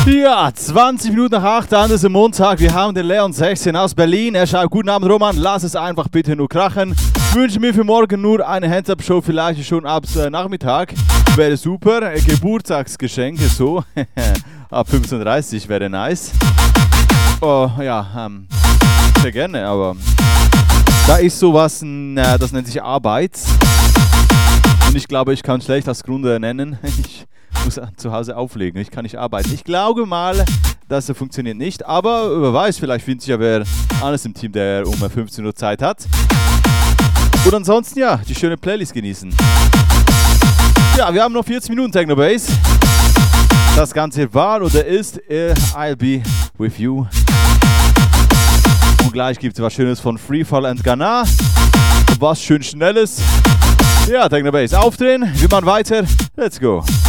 Ja, 20 Minuten nach 8 an diesem Montag. Wir haben den Leon 16 aus Berlin. Er schreibt, guten Abend Roman, lass es einfach bitte nur krachen. Ich wünsche mir für morgen nur eine Hands-Up-Show, vielleicht schon ab Nachmittag. Wäre super. Geburtstagsgeschenke so. Ab 15:30 wäre nice. Oh, ja, sehr gerne, aber da ist sowas, das nennt sich Arbeit. Und ich glaube, ich kann schlecht das Grund nennen. Ich muss zu Hause auflegen, ich kann nicht arbeiten. Ich glaube mal, das funktioniert nicht, aber wer weiß, vielleicht findet sich ja wer anderes im Team, der um 15 Uhr Zeit hat. Und ansonsten, ja, die schöne Playlist genießen. Ja, wir haben noch 40 Minuten Techno Bass. Das Ganze war oder ist I'll Be With You. Und gleich gibt es was Schönes von Freefall and Ghana. Was schön Schnelles. Ja, Techno Bass aufdrehen, wir machen weiter. Let's go.